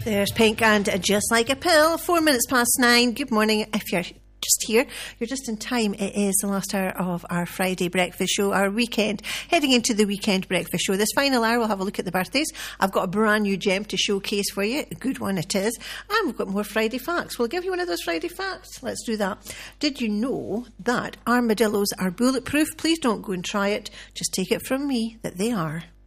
There's Pink and Just Like a Pill, 4 minutes past 9. Good morning. If you're just here, you're just in time. It is the last hour of our Friday breakfast show, our weekend, heading into the weekend breakfast show. This final hour, we'll have a look at the birthdays. I've got a brand new gem to showcase for you. A good one it is. And we've got more Friday facts. We'll give you one of those Friday facts. Let's do that. Did you know that armadillos are bulletproof? Please don't go and try it. Just take it from me that they are.